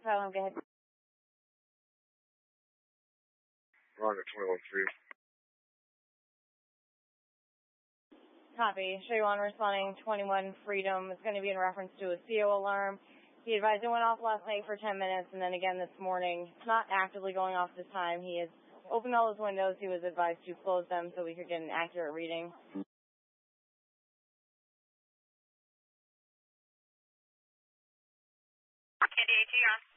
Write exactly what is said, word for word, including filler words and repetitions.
Asylum, go ahead. Roger, twenty-one Freedom. Copy. Show you on responding twenty-one Freedom. It's going to be in reference to a C O alarm. He advised it went off last night for ten minutes, and then again this morning. It's not actively going off this time. He has opened all his windows. He was advised to close them so we could get an accurate reading. K D A T, you're on.